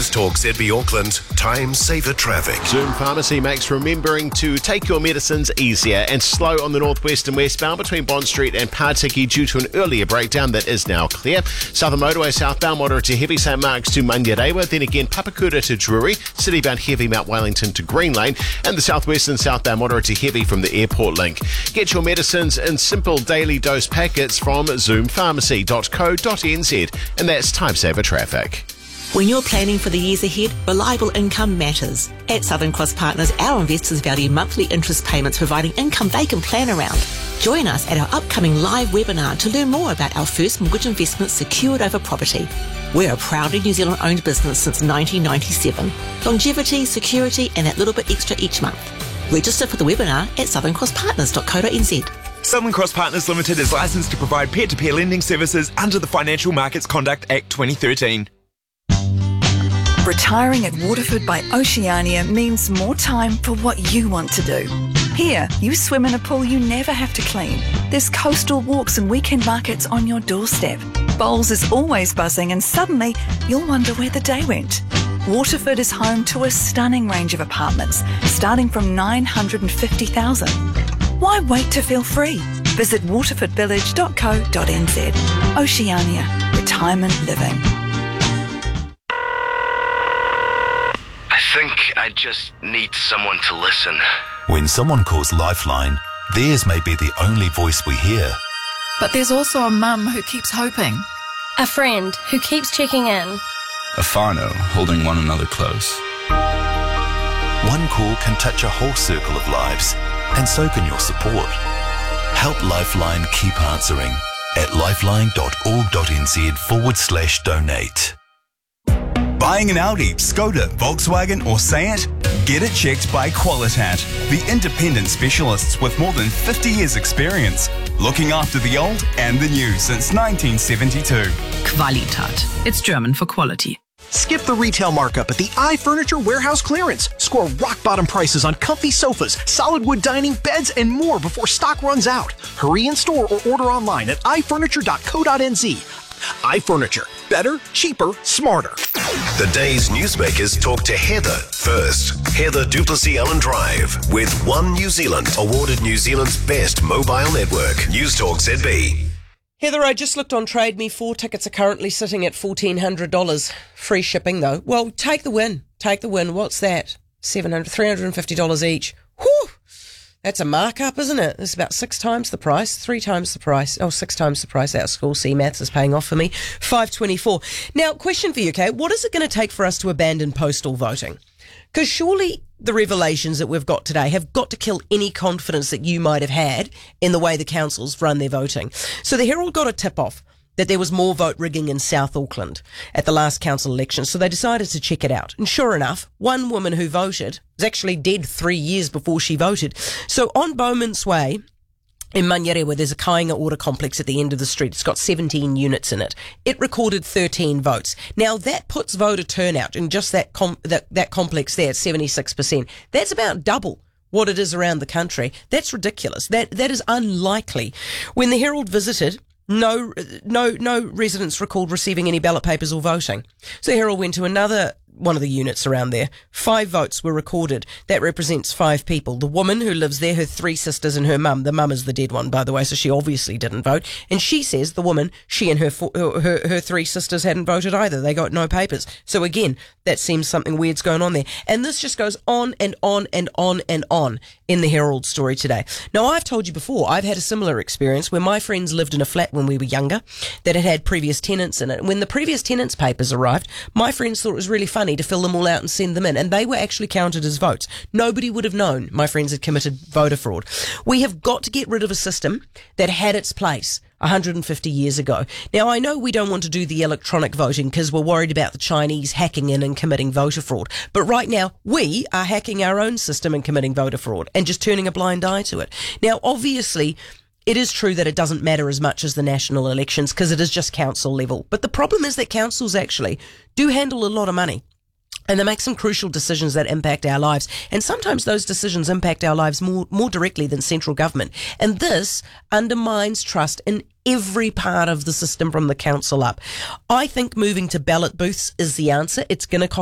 News Talk ZB Auckland, Time Saver Traffic. Zoom Pharmacy makes remembering to take your medicines easier and slow on the northwest and westbound between Bond Street and Partiki due to an earlier breakdown that is now clear. Southern Motorway southbound moderate to heavy St Mark's to Mangarewa, then again Papakura to Drury, citybound heavy Mount Wellington to Green Lane, and the southwest and southbound moderate to heavy from the airport link. Get your medicines in simple daily dose packets from zoompharmacy.co.nz, and that's Time Saver Traffic. When you're planning for the years ahead, reliable income matters. At Southern Cross Partners, our investors value monthly interest payments, providing income they can plan around. Join us at our upcoming live webinar to learn more about our first mortgage investment secured over property. We're a proudly New Zealand-owned business since 1997. Longevity, security, and that little bit extra each month. Register for the webinar at southerncrosspartners.co.nz. Southern Cross Partners Limited is licensed to provide peer-to-peer lending services under the Financial Markets Conduct Act 2013. Retiring at Waterford by Oceania means more time for what you want to do. Here, you swim in a pool you never have to clean. There's coastal walks and weekend markets on your doorstep. Bowls is always buzzing, and suddenly you'll wonder where the day went. Waterford is home to a stunning range of apartments, starting from $950,000. Why wait to feel free? Visit waterfordvillage.co.nz. Oceania, retirement living. I think I just need someone to listen. When someone calls Lifeline, theirs may be the only voice we hear. But there's also a mum who keeps hoping. A friend who keeps checking in. A whānau holding one another close. One call can touch a whole circle of lives, and so can your support. Help Lifeline keep answering at lifeline.org.nz/donate. Buying an Audi, Skoda, Volkswagen or Seat? Get it checked by Qualitat, the independent specialists with more than 50 years experience, looking after the old and the new since 1972. Qualitat. It's German for quality. Skip the retail markup at the iFurniture Warehouse Clearance. Score rock-bottom prices on comfy sofas, solid wood dining, beds, and more before stock runs out. Hurry in store or order online at ifurniture.co.nz. iFurniture. Better, cheaper, smarter. The day's newsmakers talk to Heather first. Heather Duplessis Allen Drive with One New Zealand, awarded New Zealand's best mobile network. News Talk ZB. Heather, I just looked on Trade Me. 4 tickets are currently sitting at $1,400. Free shipping, though. Well, take the win. Take the win. What's that? $350 each. Whew! That's a markup, isn't it? It's about 6 times the price, 3 times the price. 6 times the price out of school. See, maths is paying off for me. $5.24. Now, question for you, okay? What is it going to take for us to abandon postal voting? Because surely the revelations that we've got today have got to kill any confidence that you might have had in the way the councils run their voting. So the Herald got a tip-off that there was more vote rigging in South Auckland at the last council election, so they decided to check it out. And sure enough, one woman who voted was actually dead 3 years before she voted. So on Bowman's Way in Mangarewa, there's a Kāinga Order complex at the end of the street. It's got 17 units in it. It recorded 13 votes. Now, that puts voter turnout in just that complex there at 76%. That's about double what it is around the country. That's ridiculous. That is unlikely. When the Herald visited, no residents recalled receiving any ballot papers or voting. So the Herald went to another one of the units around there. 5 votes were recorded. That represents 5 people. The woman who lives there, her 3 sisters and her mum. The mum is the dead one, by the way, so she obviously didn't vote. And she says, the woman, she and her 3 sisters hadn't voted either. They got no papers. So again, that seems something weird's going on there. And this just goes on and on and on and on in the Herald story today. Now, I've told you before, I've had a similar experience where my friends lived in a flat when we were younger that had previous tenants in it. When the previous tenants' papers arrived, my friends thought it was really funny to fill them all out and send them in, and they were actually counted as votes. Nobody would have known my friends had committed voter fraud. We have got to get rid of a system that had its place 150 years ago. Now, I know we don't want to do the electronic voting because we're worried about the Chinese hacking in and committing voter fraud. But right now, we are hacking our own system and committing voter fraud and just turning a blind eye to it. Now, obviously, it is true that it doesn't matter as much as the national elections because it is just council level. But the problem is that councils actually do handle a lot of money. And they make some crucial decisions that impact our lives. And sometimes those decisions impact our lives more directly than central government. And this undermines trust in every part of the system from the council up. I think moving to ballot booths is the answer. It's going to cost